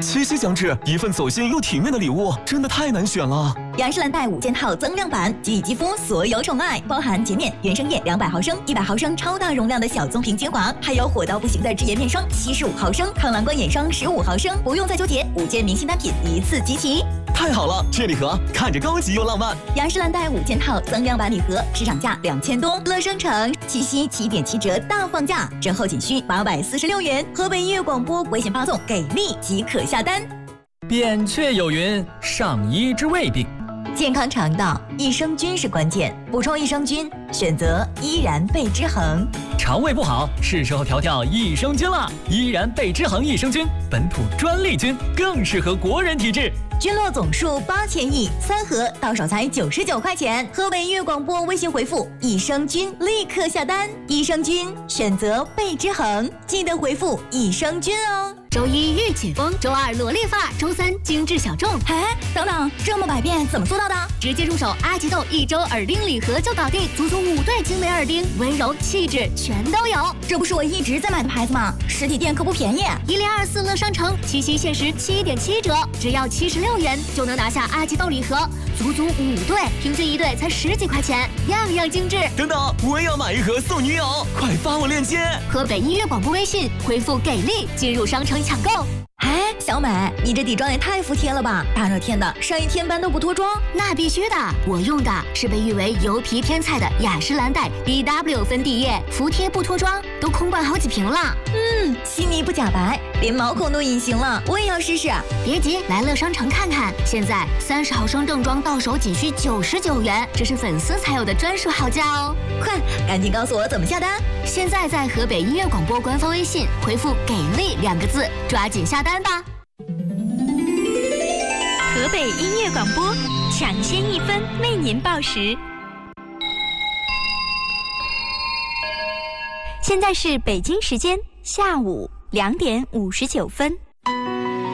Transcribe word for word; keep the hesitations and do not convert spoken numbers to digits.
七夕将至，一份走心又体面的礼物，真的太难选了。 雅诗兰黛五件套增量版，给予肌肤所有宠爱，包含洁面原生液两百毫升、一百毫升超大容量的小棕瓶精华，还有火到不行的智颜面霜七十五毫升、抗蓝光眼霜十五毫升，不用再纠结，五件明星单品一次集齐。 太好了，这礼盒看着高级又浪漫。 雅诗兰黛五件套增量版礼盒，市场价两千多，乐商城七夕七点七折大放价，折后仅需八百四十六元。河北音乐广播微信发送给力即可下单。 扁鹊有云：上医之未病。 健康肠道，益生菌是关键，补充益生菌，选择依然贝之恒。 肠胃不好，是时候调调益生菌了。依然贝之恒益生菌，本土专利菌，更适合国人体质。 菌落总数八千亿，三盒到手才九十九块钱。河北音乐广播微信回复益生菌，立刻下单。益生菌选择贝之恒，记得回复益生菌哦。 周一御姐风，周二萝莉发，周三精致小众。 哎，等等，这么百变怎么做到的？ 直接入手阿吉豆一周耳钉礼盒就搞定，足足五对精美耳钉，温柔气质全都有。 这不是我一直在买的牌子吗？实体店可不便宜。 一零二四乐商城七夕限时七点七折，只要七十六元就能拿下阿吉豆礼盒，足足五对，平均一对才十几块钱，样样精致。 等等，我也要买一盒送女友，快发我链接。 河北音乐广播微信回复给力进入商城抢购。 哎，小美，你这底妆也太服帖了吧！大热天的，上一天班都不脱妆？ 那必须的，我用的是被誉为油皮天菜的雅诗兰黛 B W 粉底液，服帖不脱妆，都空罐好几瓶了。 嗯，细腻不假白，连毛孔都隐形了，我也要试试。 别急，来乐商城看看，现在三十毫升正装到手仅需九十九元，这是粉丝才有的专属好价哦！ 快，赶紧告诉我怎么下单。 现在在河北音乐广播官方微信回复“给力”两个字，抓紧下单吧。 河北音乐广播，抢先一分为您报时。现在是北京时间下午两点五十九分。